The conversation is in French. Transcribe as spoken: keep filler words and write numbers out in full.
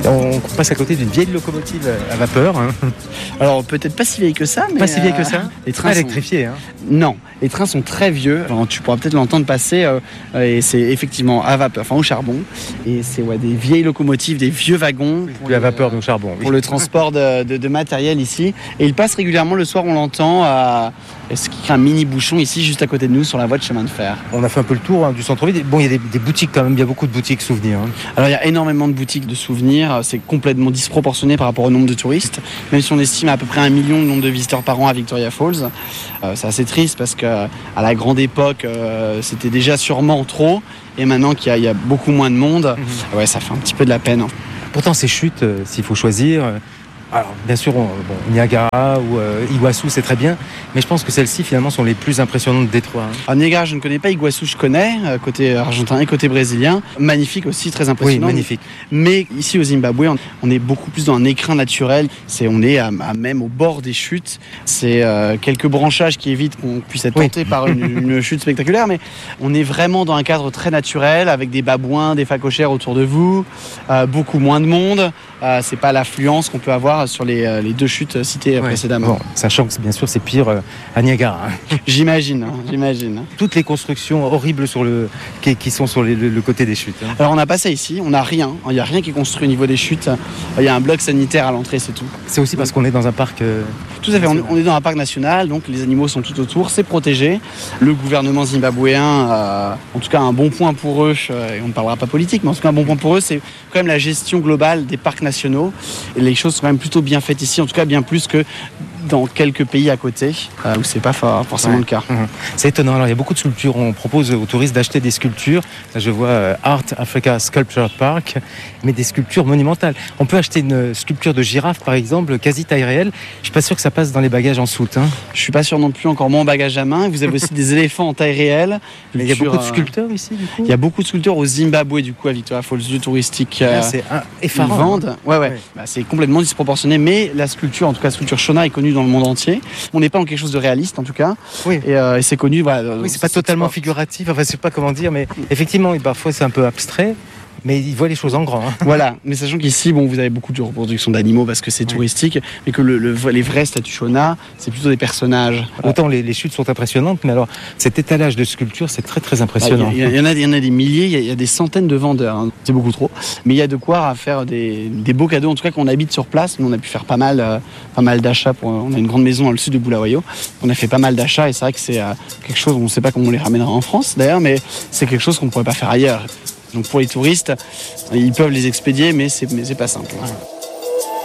On passe à côté d'une vieille locomotive à vapeur. Hein. Alors peut-être pas si vieille que ça, mais pas si vieille que ça. Euh, les trains pas sont... électrifiés. Hein. Non, les trains sont très vieux. Enfin, tu pourras peut-être l'entendre passer. Euh, et c'est effectivement à vapeur, enfin au charbon. Et c'est ouais, des vieilles locomotives, des vieux wagons. Plus à vapeur, donc charbon. Oui. Pour le transport de, de, de matériel ici. Et il passe régulièrement le soir, on l'entend, à ce qui crée un mini bouchon ici, juste à côté de nous, sur la voie de chemin de fer. On a fait un peu le tour hein, du centre-ville. Bon, il y a des, des boutiques quand même, il y a beaucoup de boutiques souvenirs. Hein. Alors il y a énormément de boutiques de souvenirs. C'est complètement disproportionné par rapport au nombre de touristes. Même si on estime à peu près un million de nombre de visiteurs par an à Victoria Falls. Euh, c'est assez triste parce qu'à la grande époque, euh, c'était déjà sûrement trop. Et maintenant qu'il y a, il y a beaucoup moins de monde, mmh. ouais, ça fait un petit peu de la peine. Hein. Pourtant, ces chutes, euh, s'il faut choisir... Euh... Alors, bien sûr, on, bon, Niagara ou euh, Iguassou, c'est très bien, mais je pense que celles-ci, finalement, sont les plus impressionnantes des trois. Hein. Alors, Niagara, je ne connais pas. Iguassou, je connais, côté argentin et côté brésilien. Magnifique aussi, très impressionnant. Oui, magnifique. Mais ici, au Zimbabwe, on, on est beaucoup plus dans un écrin naturel. C'est, on est à, à même au bord des chutes. C'est euh, quelques branchages qui évitent qu'on puisse être tenté oui. par une, une chute spectaculaire, mais on est vraiment dans un cadre très naturel, avec des babouins, des phacochères autour de vous, euh, beaucoup moins de monde. Euh, c'est pas l'affluence qu'on peut avoir sur les, euh, les deux chutes citées ouais. précédemment. Bon, sachant que bien sûr c'est pire euh, à Niagara. Hein. J'imagine, hein, j'imagine. Toutes les constructions horribles sur le, qui, qui sont sur les, le, le côté des chutes. Hein. Alors on n'a pas ça ici, on n'a rien. Il n'y a rien qui est construit au niveau des chutes. Il y a un bloc sanitaire à l'entrée, c'est tout. C'est aussi parce qu'on est dans un parc... Euh, tout à fait, on, on est dans un parc national, donc les animaux sont tout autour, c'est protégé. Le gouvernement zimbabwéen, euh, en tout cas un bon point pour eux, euh, et on ne parlera pas politique, mais en tout cas un bon point pour eux, c'est quand même la gestion globale des parcs nationaux. Et les choses sont quand même plutôt bien faites ici, en tout cas bien plus que dans quelques pays à côté, euh, où c'est pas forcément ouais. le cas. Mmh. C'est étonnant, alors il y a beaucoup de sculptures, on propose aux touristes d'acheter des sculptures, là je vois euh, Art Africa Sculpture Park, mais des sculptures monumentales. On peut acheter une sculpture de girafe par exemple, quasi taille réelle, je suis pas sûr que ça passe dans les bagages en soute. Hein. Je suis pas sûr non plus, encore moins en bagage à main, vous avez aussi des éléphants en taille réelle. Mais il y a beaucoup de sculpteurs euh, ici du coup. Il y a beaucoup de sculpteurs au Zimbabwe du coup, à Victoria Falls, lieu touristique. Euh, c'est un effarant. Ils vendent, ouais, ouais. ouais. Bah, c'est complètement disproportionné, mais la sculpture, en tout cas la sculpture Shona est connue dans le monde entier. On n'est pas dans quelque chose de réaliste en tout cas. Oui. Et, euh, et c'est connu. Voilà, oui, c'est, c'est pas totalement pas... figuratif. Enfin, je sais pas comment dire, mais effectivement, parfois c'est un peu abstrait. Mais ils voient les choses en grand. Hein. Voilà, mais sachant qu'ici, bon, vous avez beaucoup de reproductions d'animaux parce que c'est oui. touristique, mais que le, le, les vrais statues Shona, c'est plutôt des personnages. Autant les, les chutes sont impressionnantes, mais alors cet étalage de sculptures, c'est très très impressionnant. Il y, y, y, en a, y en a des milliers, il y, y a des centaines de vendeurs, hein. C'est beaucoup trop. Mais il y a de quoi à faire des, des beaux cadeaux, en tout cas qu'on habite sur place. Nous, on a pu faire pas mal, euh, pas mal d'achats. Pour, on a une grande maison dans le sud de Bulawayo. On a fait pas mal d'achats et c'est vrai que c'est euh, quelque chose, on ne sait pas comment on les ramènera en France d'ailleurs, mais c'est quelque chose qu'on ne pourrait pas faire ailleurs. Donc pour les touristes, ils peuvent les expédier, mais c'est, mais c'est pas simple. Ouais.